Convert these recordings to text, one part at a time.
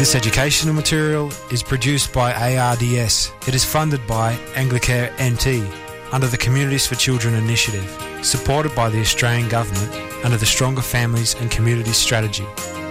This educational material is produced by ARDS. It is funded by Anglicare NT under the Communities for Children initiative, supported by the Australian Government under the Stronger Families and Communities strategy.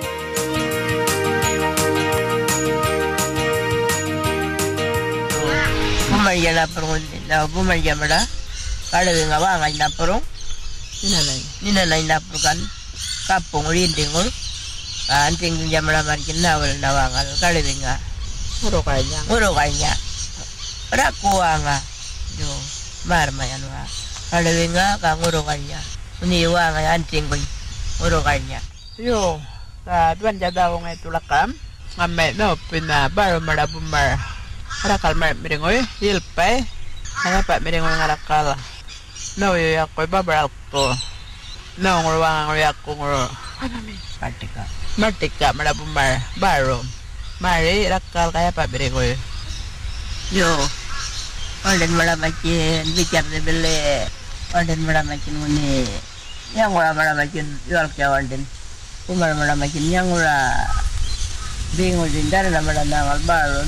Bumayala perun na bumayala mada kada nga wa nga na perun ninanay na perkan kapong rindingol anting jamala markin nawal nawangal kada nga muro kanya rakuwa nga yo marmayan wa kada nga ka muro kanya uniwa nga anting ko muro kanya yo ta tuan jadaw nga tulakam ngamme no pina baro mada bumar rakal mar miringoy hilpay ana pa miringoy ngarakal no yo yakoy babral to no ngurwang yakko ngoro martika malabumar baro mari rakal kaya pa miringoy yo olen malamakin bicar de bele olen malamakin ngune yang ora malamakin yual kawan umar malamakin yang ora bingung dindar na malanangal baron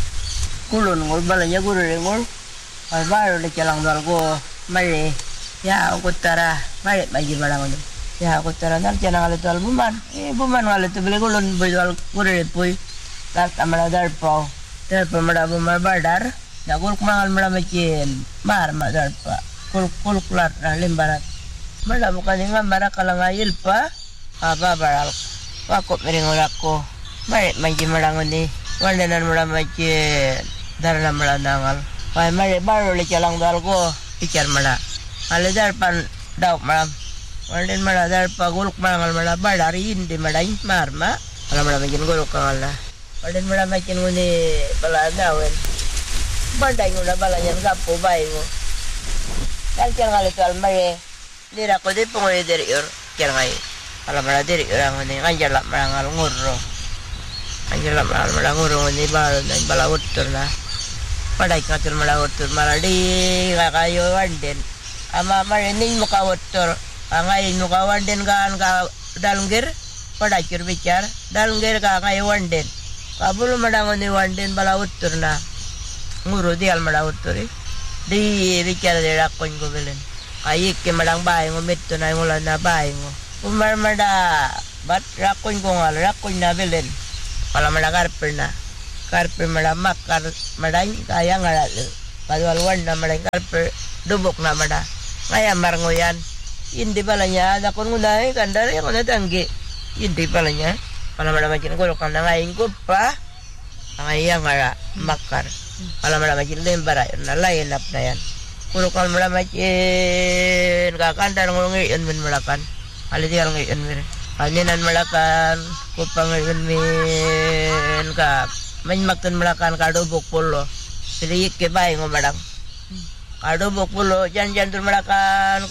kulon ngol balanya guru ngol albaro le chalang dalgo mare ya ukutara mare bagi balang ngol ya ukutara nal chalang ale tal buman ngale to bele kulon bojal guru pui tak amala dar pau ter pamada bumar badar ya gol kumangal mala macin mar madar pa kul kulat limbarat mala bukan ngam mara kalangayil pa aba baral wakop meringol ako mare bagi balang ni wandanan mala macin darna mala nangal pai mare baro le chalang dalgo pikir mala ale dar pan daw malam wanden mala dar pa guluk mangal mala badari indi madai marma ala mala makin guluk kala wanden mala makin ngune bala dawen bandai ngula bala yang gapo bai ngo dal chalang ale tal mare dira ko de pongoy der yor chalang ai ala mala der orang ngune kanjala mangal ngurro kanjala mala ngurro ngune bala dan bala utur na padai katur malawotur maladi kakayo wanden ama marening mukawotur angai mukawanden kan ka dalngir padai kir bicar dalngir ka angai wanden kabulu madangon ni wanden balawotur na nguru dial malawotur di bicar de rakon ko belen ayik ke madang bai ngomit to na ngulan na bai ngo umar mada bat rakon ko ngal rakon na belen pala madagar perna karpe mada makar madai kaya ngaral padwal wanda madai karpe dubok na mada ngaya marngoyan indi balanya ada kon ngunai kandar yang ona tangge indi balanya pala mada macin ko kan ngai kupa ngaya ngara makar pala mada macin lembara na lain apnayan kulo kan mada macin ka kandar ngongi en men melakan ali dial ngai en mer alinan melakan kupa ngai en men ka makan melakan kado bokpolo sedikit ke bayi ngomadang kado bokpolo jangan tur melakan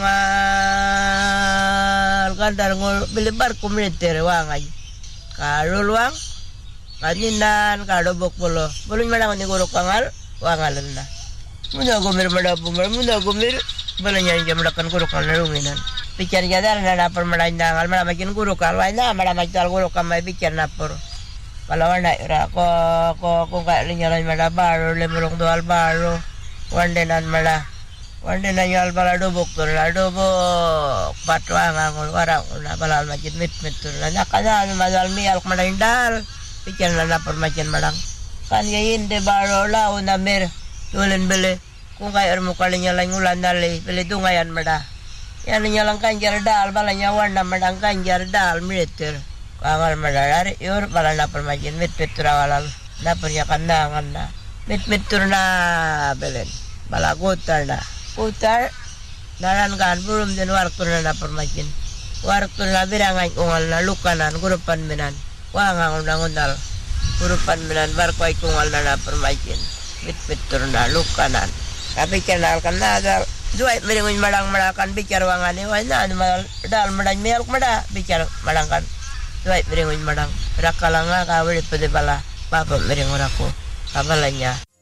kurukangal kandar ngol belibar komuniter wangai kado luang kaninan kado bokpolo boleh melang ni kurukangal wangalan na muna gomir madapumar muna gomir balanya jam melakan kurukangal narunginan picar jadar na permelandangal malamakin kurukal waina malamakin kurukal mai picar napor kalau anda ira ko kaya linyalan mala baro lemurong doal baro wandenan yal bala dobok tur la dobok patwa ngol warang na balal macin mit tur la nakana madal mial kmadindal pican la permacin malang kan yain de baro la una mer tulen bele kung kaya mo kalinyalan ulan dali bele dungayan mada yan linyalan kanjar dal balanya wanda madang kanjar dal meter kangal madalari yor bala na permajin mit walal na peryakan na mit tur na belen bala kutar naran kan belum den wartur na permajin wartur na birangan ungal na lukanan gurupan minan wangang undang-undal gurupan minan barkoy kungal na permajin mit tur na lukanan tapi kenal kan ada duai meringun malang-malakan bicar wangane wana dal madan mialk mada bicar malangkan duai meringun madang rakalanga kawali pede bala papa meringun aku kabalanya